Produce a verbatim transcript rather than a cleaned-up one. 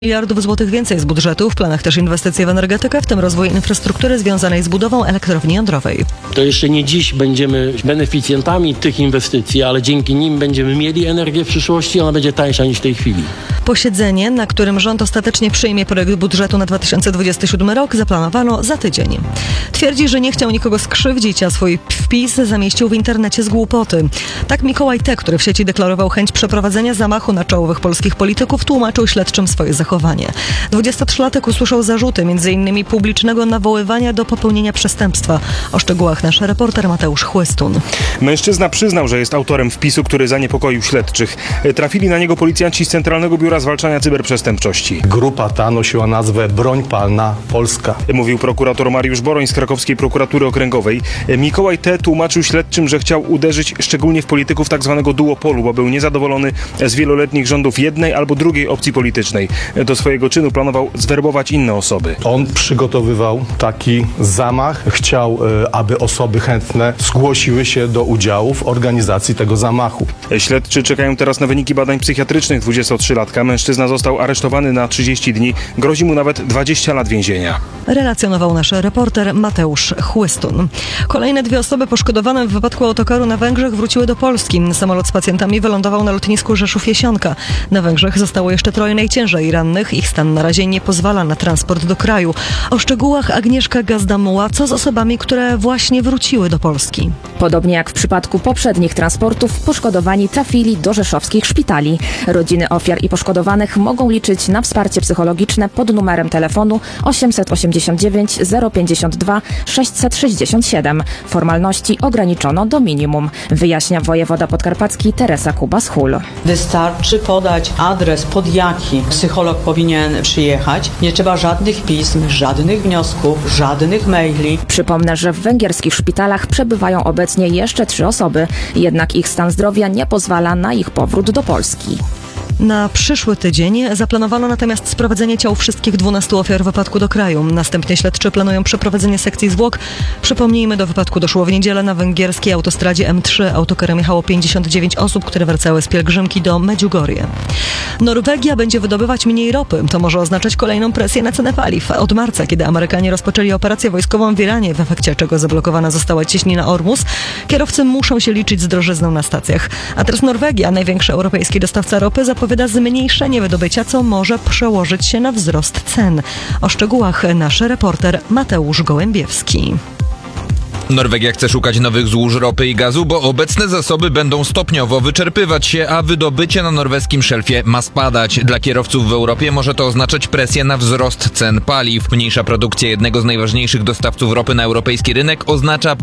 miliardów złotych więcej z budżetu, w planach też inwestycje w energetykę, w tym rozwój infrastruktury związanej z budową elektrowni jądrowej. To jeszcze nie dziś będziemy beneficjentami tych inwestycji, ale dzięki nim będziemy mieli energię w przyszłości i ona będzie tańsza niż w tej chwili. Posiedzenie, na którym rząd ostatecznie przyjmie projekt budżetu na dwa tysiące dwudziesty siódmy rok, zaplanowano za tydzień. Twierdzi, że nie chciał nikogo skrzywdzić, a swój wpis zamieścił w internecie z głupoty. Tak Mikołaj T., który w sieci deklarował chęć przeprowadzenia zamachu na czołowych polskich polityków, tłumaczył śledczym swoje zachowanie. dwudziestotrzylatek usłyszał zarzuty między innymi publicznego nawoływania do popełnienia przestępstwa. O szczegółach nasz reporter Mateusz Chłystun. Mężczyzna przyznał, że jest autorem wpisu, który zaniepokoił śledczych. Trafili na niego policjanci z Centralnego Biura Zwalczania Cyberprzestępczości. Grupa ta nosiła nazwę Broń Palna Polska. Mówił prokurator Mariusz Boroń z Krakowskiej Prokuratury Okręgowej. Mikołaj T. tłumaczył śledczym, że chciał uderzyć szczególnie w polityków tzw. duopolu, bo był niezadowolony z wieloletnich rządów jednej albo drugiej opcji politycznej. Do swojego czynu planował zwerbować inne osoby. On przygotowywał taki zamach. Chciał, aby osoby chętne zgłosiły się do udziału w organizacji tego zamachu. Śledczy czekają teraz na wyniki badań psychiatrycznych dwudziestotrzylatka. Mężczyzna został aresztowany na trzydzieści dni. Grozi mu nawet dwadzieścia lat więzienia. Relacjonował nasz reporter Mateusz Chłystun. Kolejne dwie osoby poszkodowane w wypadku autokaru na Węgrzech wróciły do Polski. Samolot z pacjentami wylądował na lotnisku Rzeszów-Jesionka. Na Węgrzech zostało jeszcze troje najciężej rannych. Ich stan na razie nie pozwala na transport do kraju. O szczegółach Agnieszka Gazdamuła, co z osobami, które właśnie wróciły do Polski. Podobnie jak w przypadku poprzednich transportów, poszkodowani trafili do rzeszowskich szpitali. Rodziny ofiar i poszkodowanych mogą liczyć na wsparcie psychologiczne pod numerem telefonu osiemset osiemdziesiąt dziewięć zero pięćdziesiąt dwa sześćset sześćdziesiąt siedem. Formalności ograniczono do minimum, wyjaśnia wojewoda podkarpacki Teresa Kuba-Schul. Wystarczy podać adres, pod jaki psycholog powinien przyjechać. Nie trzeba żadnych pism, żadnych wniosków, żadnych maili. Przypomnę, że w węgierskich szpitalach przebywają obecnie jeszcze trzy osoby, jednak ich stan zdrowia nie pozwala na ich powrót do Polski. Na przyszły tydzień zaplanowano natomiast sprowadzenie ciał wszystkich dwunastu ofiar wypadku do kraju. Następnie śledczy planują przeprowadzenie sekcji zwłok. Przypomnijmy, do wypadku doszło w niedzielę na węgierskiej autostradzie M trzy. Autokarem jechało pięćdziesiąt dziewięć osób, które wracały z pielgrzymki do Medjugorje. Norwegia będzie wydobywać mniej ropy. To może oznaczać kolejną presję na cenę paliw. Od marca, kiedy Amerykanie rozpoczęli operację wojskową w Iranie, w efekcie czego zablokowana została cieśnina Ormus, kierowcy muszą się liczyć z drożyzną na stacjach. A teraz Norwegia, największy europejski dostawca ropy, zapowiada zmniejszenie wydobycia, co może przełożyć się na wzrost cen. O szczegółach nasz reporter Mateusz Gołębiewski. Norwegia chce szukać nowych złóż ropy i gazu, bo obecne zasoby będą stopniowo wyczerpywać się, a wydobycie na norweskim szelfie ma spadać. Dla kierowców w Europie może to oznaczać presję na wzrost cen paliw. Mniejsza produkcja jednego z najważniejszych dostawców ropy na europejski rynek oznacza